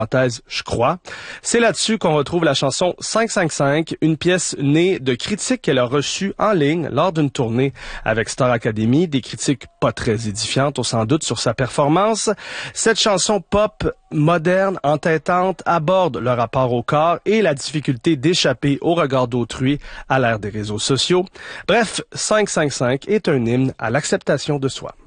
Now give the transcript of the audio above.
Je crois. C'est là-dessus qu'on retrouve la chanson 555, une pièce née de critiques qu'elle a reçues en ligne lors d'une tournée avec Star Academy, des critiques pas très édifiantes, on s'en doute, sur sa performance. Cette chanson pop moderne, entêtante, aborde le rapport au corps et la difficulté d'échapper au regard d'autrui à l'ère des réseaux sociaux. Bref, 555 est un hymne à l'acceptation de soi.